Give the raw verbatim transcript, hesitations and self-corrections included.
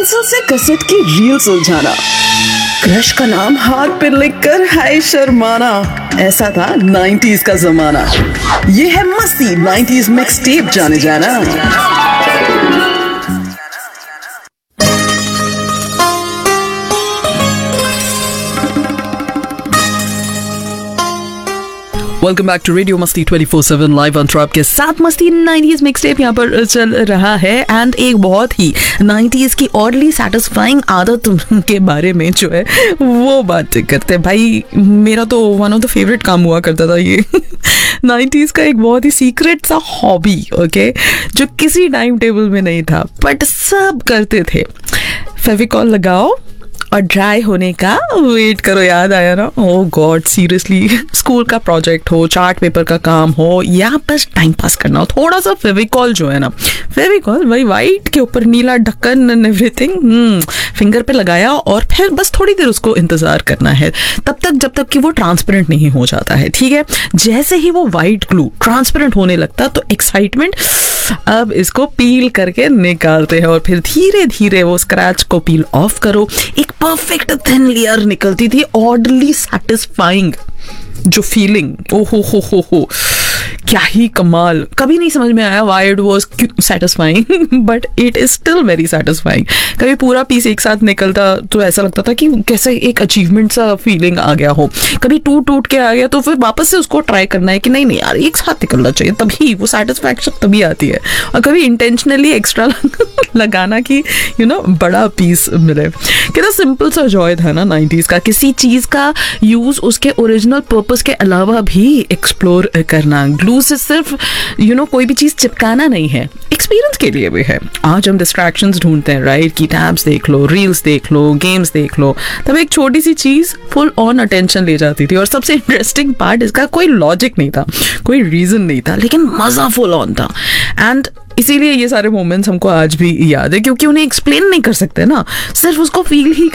Pencil से कसरत की रील सुलझाना, क्रश का नाम हाथ पे लिखकर हाय शर्माना, ऐसा था नाइंटीज़ का जमाना। ये है मस्ती नाइंटीज़ मिक्स टेप जाने जाना। वेलकम बैक टू रेडियो मस्ती twenty four seven live on trap के साथ मस्ती नाइंटीज़ मिक्सटेप यहाँ पर चल रहा है। एंड एक बहुत ही नाइंटीज़ की ऑडली सेटिस्फाइंग आदत के बारे में जो है वो बात करते हैं। भाई मेरा तो वन ऑफ द फेवरेट काम हुआ करता था ये नाइंटीज़ का एक बहुत ही सीक्रेट सा हॉबी, ओके, जो किसी टाइम टेबल में नहीं था बट सब करते थे। फेविकॉल लगाओ और ड्राई होने का वेट करो। याद आया ना? ओह गॉड, सीरियसली स्कूल का प्रोजेक्ट हो, चार्ट पेपर का काम हो या बस टाइम पास करना हो, थोड़ा सा फेविकॉल जो है ना, फेविकॉल वही वाइट के ऊपर नीला ढक्कन एंड एवरीथिंग फिंगर पे लगाया और फिर बस थोड़ी देर उसको इंतजार करना है तब तक जब तक कि वो ट्रांसपेरेंट नहीं हो जाता है। ठीक है, जैसे ही वो वाइट ग्लू ट्रांसपेरेंट होने लगता तो एक्साइटमेंट, अब इसको पील करके निकालते हैं और फिर धीरे धीरे वो स्क्रैच को पील ऑफ करो। एक परफेक्ट थिन लेयर निकलती थी, ऑडली सैटिस्फाइंग जो फीलिंग, ओ हो हो हो हो क्या ही कमाल। कभी नहीं समझ में आया why it was satisfying but it is still very satisfying. कभी पूरा पीस एक साथ निकलता तो ऐसा लगता था कि कैसे एक अचीवमेंट सा फीलिंग आ गया हो। कभी टूट टूट के आ गया तो फिर वापस से उसको ट्राई करना है कि नहीं नहीं यार एक साथ निकलना चाहिए, तभी वो सैटिस्फैक्शन तभी आती है। और कभी इंटेंशनली एक्स्ट्रा लगाना कि यू नो बड़ा पीस मिले। कितना सिंपल सा जॉय था ना नाइंटीज़ का, किसी चीज का यूज उसके ओरिजिनल पर्पस के अलावा भी एक्सप्लोर करना। ग्लू से सिर्फ यू you नो know, कोई भी चीज चिपकाना नहीं है, एक्सपीरियंस के लिए भी है। आज हम डिस्ट्रैक्शंस ढूंढते हैं, राइट, कि टैब्स देख लो, रील्स देख लो, गेम्स देख लो, तब एक छोटी सी चीज फुल ऑन अटेंशन ले जाती थी। और सबसे इंटरेस्टिंग पार्ट, इसका कोई लॉजिक नहीं था, कोई रीजन नहीं था, लेकिन मजा फुल ऑन था। एंड इसीलिए ये सारे मोमेंट्स हमको आज भी याद है, क्योंकि उन्हें एक्सप्लेन नहीं कर सकते ना, सिर्फ उसको फील ही